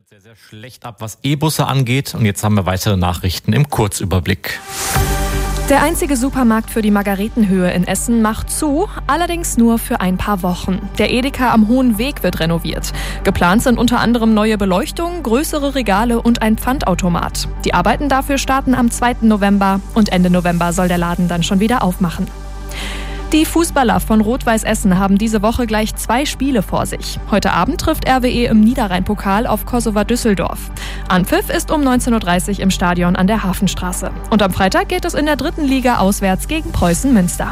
sehr, sehr schlecht ab, was E-Busse angeht. Und jetzt haben wir weitere Nachrichten im Kurzüberblick. Der einzige Supermarkt für die Margaretenhöhe in Essen macht zu, allerdings nur für ein paar Wochen. Der Edeka am Hohen Weg wird renoviert. Geplant sind unter anderem neue Beleuchtung, größere Regale und ein Pfandautomat. Die Arbeiten dafür starten am 2. November und Ende November soll der Laden dann schon wieder aufmachen. Die Fußballer von Rot-Weiß Essen haben diese Woche gleich 2 Spiele vor sich. Heute Abend trifft RWE im Niederrhein-Pokal auf Kosovo Düsseldorf. Anpfiff ist um 19.30 Uhr im Stadion an der Hafenstraße. Und am Freitag geht es in der 3. Liga auswärts gegen Preußen Münster.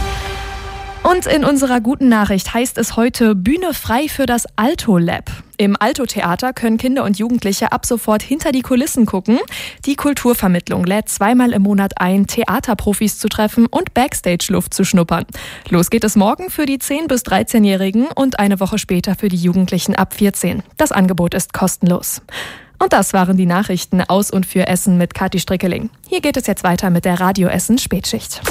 Und in unserer guten Nachricht heißt es heute Bühne frei für das Alto Lab. Im Alto-Theater können Kinder und Jugendliche ab sofort hinter die Kulissen gucken. Die Kulturvermittlung lädt 2-mal im Monat ein, Theaterprofis zu treffen und Backstage-Luft zu schnuppern. Los geht es morgen für die 10- bis 13-Jährigen und eine Woche später für die Jugendlichen ab 14. Das Angebot ist kostenlos. Und das waren die Nachrichten aus und für Essen mit Kathi Strickeling. Hier geht es jetzt weiter mit der Radio Essen Spätschicht.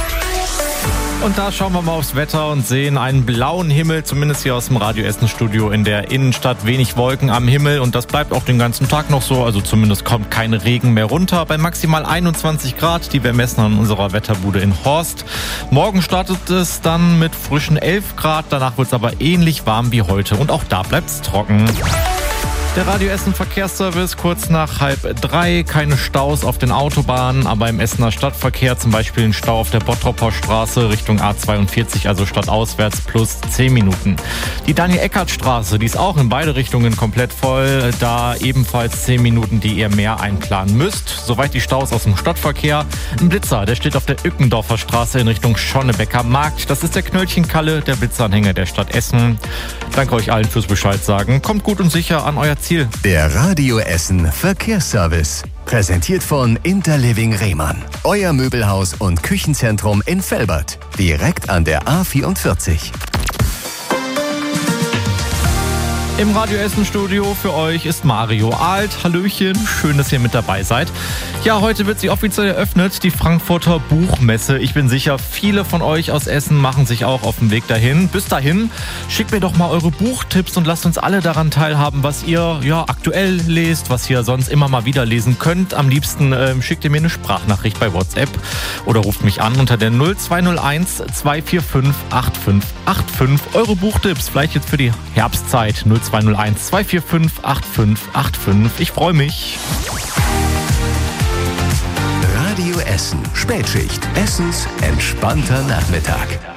Und da schauen wir mal aufs Wetter und sehen einen blauen Himmel, zumindest hier aus dem Radio Essen Studio in der Innenstadt. Wenig Wolken am Himmel und das bleibt auch den ganzen Tag noch so. Also zumindest kommt kein Regen mehr runter. Bei maximal 21 Grad, die wir messen an unserer Wetterbude in Horst. Morgen startet es dann mit frischen 11 Grad. Danach wird es aber ähnlich warm wie heute und auch da bleibt es trocken. Der Radio Essen Verkehrsservice kurz nach 2:30. Keine Staus auf den Autobahnen, aber im Essener Stadtverkehr zum Beispiel ein Stau auf der Bottropper Straße Richtung A42, also stadtauswärts plus 10 Minuten. Die Daniel-Eckert-Straße, die ist auch in beide Richtungen komplett voll. Da ebenfalls 10 Minuten, die ihr mehr einplanen müsst. Soweit die Staus aus dem Stadtverkehr. Ein Blitzer, der steht auf der Ückendorfer Straße in Richtung Schonnebecker Markt. Das ist der Knöllchenkalle, der Blitzeranhänger der Stadt Essen. Danke euch allen fürs Bescheid sagen. Kommt gut und sicher an euer Ziel. Der Radio Essen Verkehrsservice. Präsentiert von Interliving Rehmann. Euer Möbelhaus und Küchenzentrum in Velbert. Direkt an der A44. Im Radio Essen Studio für euch ist Mario Alt. Hallöchen, schön, dass ihr mit dabei seid. Ja, heute wird sie offiziell eröffnet, die Frankfurter Buchmesse. Ich bin sicher, viele von euch aus Essen machen sich auch auf den Weg dahin. Bis dahin, schickt mir doch mal eure Buchtipps und lasst uns alle daran teilhaben, was ihr aktuell lest, was ihr sonst immer mal wieder lesen könnt. Am liebsten schickt ihr mir eine Sprachnachricht bei WhatsApp oder ruft mich an unter der 0201 245 8585. Eure Buchtipps, vielleicht jetzt für die Herbstzeit. 0201 245 8585. Ich freue mich. Radio Essen Spätschicht. Essens entspannter Nachmittag.